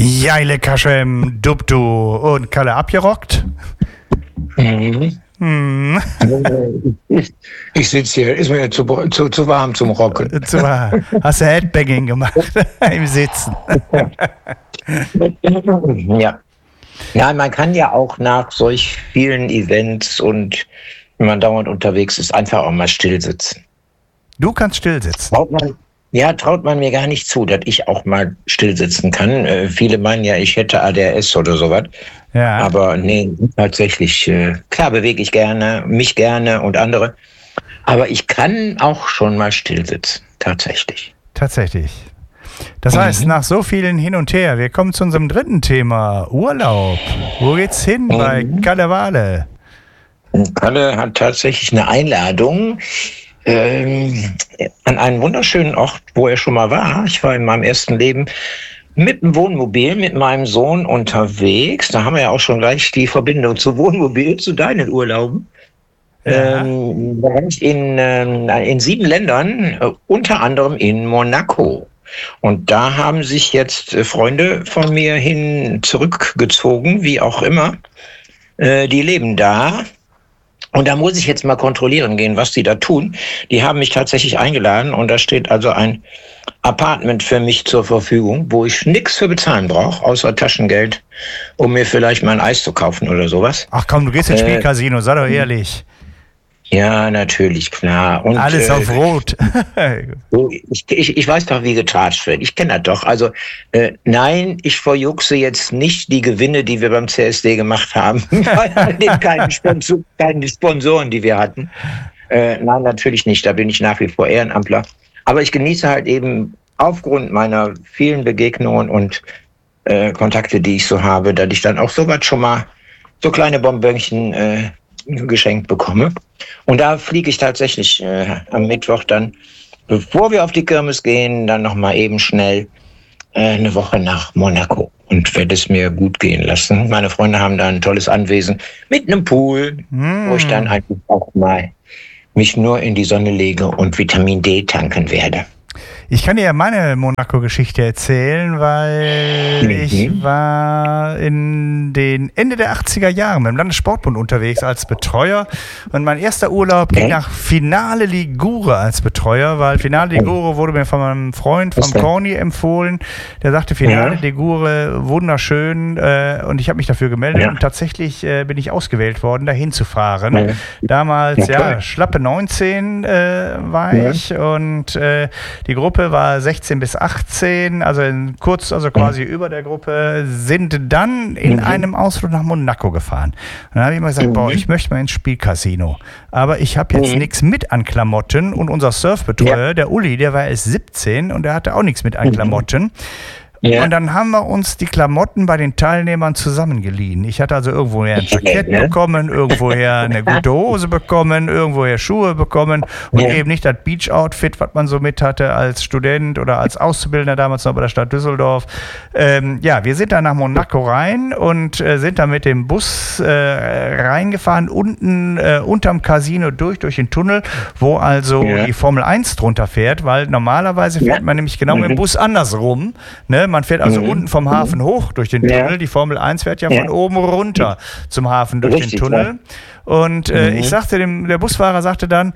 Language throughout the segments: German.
Jeile Kaschem, Dubdu und Kalle abgerockt? Ich sitze hier, ist mir zu warm zum Rocken. Zu warm. Hast du Headbanging gemacht im Sitzen? Ja. Ja, man kann ja auch nach solch vielen Events und wenn man dauernd unterwegs ist, einfach auch mal still sitzen. Du kannst still sitzen? Traut man mir gar nicht zu, dass ich auch mal still sitzen kann. Viele meinen ja, ich hätte ADHS oder sowas. Ja. Aber nee, tatsächlich, klar bewege ich mich gerne und andere. Aber ich kann auch schon mal still sitzen, tatsächlich. Tatsächlich. Das heißt, nach so vielen hin und her, wir kommen zu unserem dritten Thema, Urlaub. Wo geht's hin bei Kalle Wahle? Kalle hat tatsächlich eine Einladung an einen wunderschönen Ort, wo er schon mal war. Ich war in meinem ersten Leben mit dem Wohnmobil, mit meinem Sohn unterwegs. Da haben wir ja auch schon gleich die Verbindung zu Wohnmobil, zu deinen Urlauben. Ja. In 7 Ländern, unter anderem in Monaco. Und da haben sich jetzt Freunde von mir hin zurückgezogen, wie auch immer. Die leben da. Und da muss ich jetzt mal kontrollieren gehen, was die da tun. Die haben mich tatsächlich eingeladen und da steht also ein Apartment für mich zur Verfügung, wo ich nichts für bezahlen brauche, außer Taschengeld, um mir vielleicht mal ein Eis zu kaufen oder sowas. Ach komm, du gehst ins Spielcasino, sei doch ehrlich. Ja, natürlich, klar. Und, alles auf Rot. Ich weiß doch, wie getratscht wird. Ich kenne das doch. Also nein, ich verjuchse jetzt nicht die Gewinne, die wir beim CSD gemacht haben. keine Sponsoren, die wir hatten. Nein, natürlich nicht. Da bin ich nach wie vor Ehrenamtler. Aber ich genieße halt eben aufgrund meiner vielen Begegnungen und Kontakte, die ich so habe, dass ich dann auch sowas schon mal so kleine Bonbönchen geschenkt bekomme. Und da fliege ich tatsächlich am Mittwoch dann, bevor wir auf die Kirmes gehen, dann nochmal eben schnell eine Woche nach Monaco und werde es mir gut gehen lassen. Meine Freunde haben da ein tolles Anwesen mit einem Pool, wo ich dann einfach auch mal mich nur in die Sonne lege und Vitamin D tanken werde. Ich kann dir ja meine Monaco-Geschichte erzählen, weil ich war in den Ende der 80er Jahren beim Landessportbund unterwegs als Betreuer und mein erster Urlaub ging nach Finale Ligure als Betreuer, weil Finale Ligure wurde mir von meinem Freund, vom Corny, empfohlen. Der sagte, Finale Ligure, wunderschön, und ich habe mich dafür gemeldet und tatsächlich bin ich ausgewählt worden, dahin zu fahren. Damals, schlappe 19 war ich und die Gruppe war 16 bis 18, also quasi über der Gruppe, sind dann in einem Ausflug nach Monaco gefahren. Und dann habe ich immer gesagt, ich möchte mal ins Spielcasino. Aber ich habe jetzt nichts mit an Klamotten und unser Surfbetreuer, der Uli, der war erst 17 und der hatte auch nichts mit an Klamotten. Ja. Und dann haben wir uns die Klamotten bei den Teilnehmern zusammengeliehen. Ich hatte also irgendwoher ein Jackett bekommen, irgendwoher eine gute Hose bekommen, irgendwoher Schuhe bekommen und eben nicht das Beach-Outfit, was man so mit hatte als Student oder als Auszubildender damals noch bei der Stadt Düsseldorf. Wir sind dann nach Monaco rein und sind dann mit dem Bus reingefahren, unten unterm Casino durch den Tunnel, wo also die Formel 1 drunter fährt, weil normalerweise fährt man nämlich genau mit dem Bus andersrum, ne? Man fährt also unten vom Hafen hoch durch den Tunnel. Die Formel 1 fährt von oben runter zum Hafen durch den Tunnel. Und ich sagte der Busfahrer sagte dann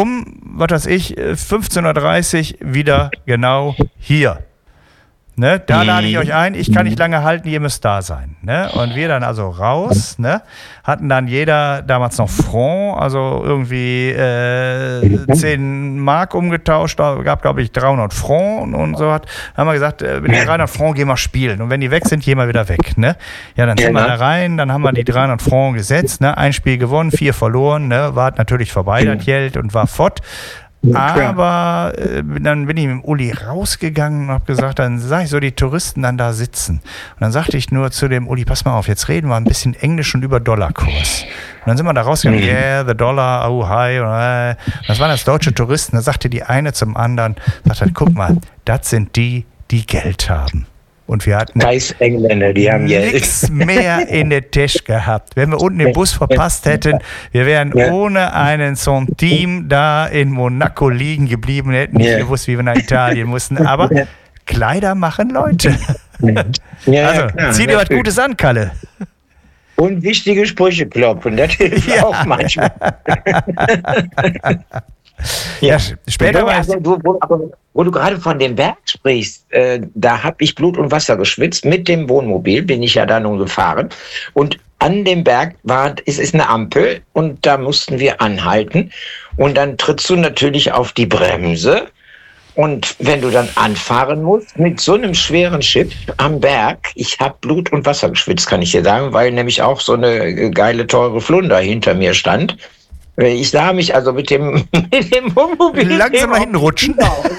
15:30 Uhr wieder genau hier. Ne, da lade ich euch ein, ich kann nicht lange halten, ihr müsst da sein. Ne? Und wir dann also raus, ne? Hatten dann jeder damals noch Franc, also irgendwie 10 Mark umgetauscht, da gab glaube ich 300 Franc und so hat. Dann haben wir gesagt, mit den 300 Franc gehen wir spielen und wenn die weg sind, gehen wir wieder weg. Ne? Ja, dann sind wir da rein, dann haben wir die 300 Franc gesetzt, ne? Ein Spiel gewonnen, 4 verloren, ne? War natürlich vorbei, das Geld und war fort. Aber dann bin ich mit dem Uli rausgegangen und habe gesagt, dann sag ich so, die Touristen dann da sitzen. Und dann sagte ich nur zu dem Uli, pass mal auf, jetzt reden wir ein bisschen Englisch und über Dollarkurs. Und dann sind wir da rausgegangen, the dollar, oh hi. Das waren das deutsche Touristen. Da sagte die eine zum anderen, sagte, guck mal, das sind die Geld haben. Und wir hatten Engländer, die haben nichts mehr in der Tasche gehabt. Wenn wir unten den Bus verpasst hätten, wir wären ohne einen Centime da in Monaco liegen geblieben, hätten nicht gewusst, wie wir nach Italien mussten. Aber Kleider machen Leute. Ja, also, klar, zieh dir was Gutes an, Kalle. Und wichtige Sprüche klopfen, das hilft auch manchmal. Ja, später war es. Wo du gerade von dem Berg sprichst, da habe ich Blut und Wasser geschwitzt. Mit dem Wohnmobil bin ich ja da nun gefahren. Und an dem Berg ist eine Ampel und da mussten wir anhalten. Und dann trittst du natürlich auf die Bremse. Und wenn du dann anfahren musst mit so einem schweren Schiff am Berg, ich habe Blut und Wasser geschwitzt, kann ich dir sagen, weil nämlich auch so eine geile, teure Flunder hinter mir stand. Ich sah mich also mit dem Wohnmobil langsam mal hinrutschen.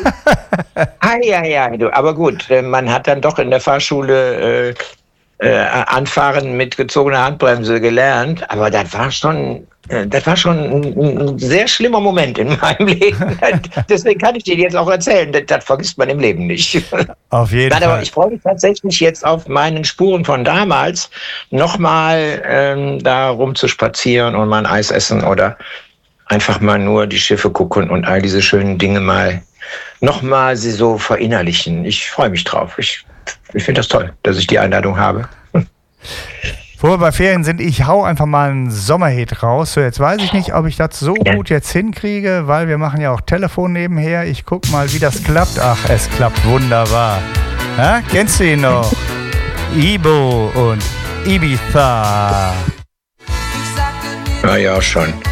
Aber gut, man hat dann doch in der Fahrschule Anfahren mit gezogener Handbremse gelernt, aber das war schon ein sehr schlimmer Moment in meinem Leben. Deswegen kann ich dir jetzt auch erzählen, das vergisst man im Leben nicht. Auf jeden Fall. Aber ich freue mich tatsächlich jetzt auf meinen Spuren von damals, nochmal da rumzuspazieren und mal ein Eis essen oder einfach mal nur die Schiffe gucken und all diese schönen Dinge mal nochmal sie so verinnerlichen. Ich freue mich drauf. Ich finde das toll, dass ich die Einladung habe. Wo wir bei Ferien sind, ich hau einfach mal einen Sommerhit raus. So, jetzt weiß ich nicht, ob ich das so gut jetzt hinkriege, weil wir machen ja auch Telefon nebenher. Ich guck mal, wie das klappt. Ach, es klappt wunderbar. Ja, kennst du ihn noch? Ibo und Ibiza. Ja, schon.